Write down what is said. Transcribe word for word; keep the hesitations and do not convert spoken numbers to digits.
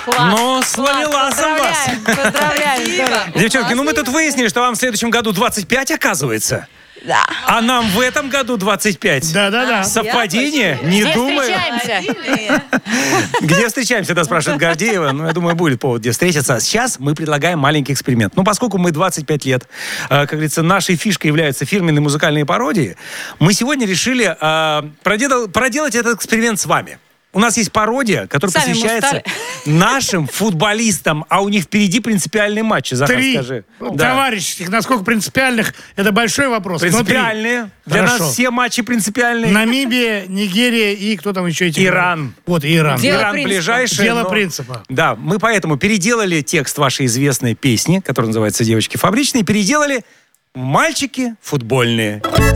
Ну, с ловеласом вас. Поздравляем, поздравляем. Девчонки, ну мы тут выяснили, что вам в следующем году двадцать пять, оказывается. Да. А нам в этом году двадцать пять. Да-да-да. Совпадение? Не Где думаю. встречаемся? Где встречаемся, да, спрашивает Гордеева. Ну, я думаю, будет повод, где встретиться. Сейчас мы предлагаем маленький эксперимент. Ну, поскольку мы двадцать пять лет, э, как говорится, нашей фишкой являются фирменные музыкальные пародии, мы сегодня решили э, проделал- проделать этот эксперимент с вами. У нас есть пародия, которая Сами мы посвящается нашим футболистам, а у них впереди принципиальные матчи. Захар, Три скажи. Да. товарищеских, насколько принципиальных, это большой вопрос. Но три. Принципиальные. Для Хорошо. нас все матчи принципиальные. Намибия, Нигерия и кто там еще эти? Иран. Вот, и Иран. Дело Иран принципа. ближайший. Дело но- принципа. Да, мы поэтому переделали текст вашей известной песни, которая называется «Девочки фабричные», переделали в «Мальчики футбольные».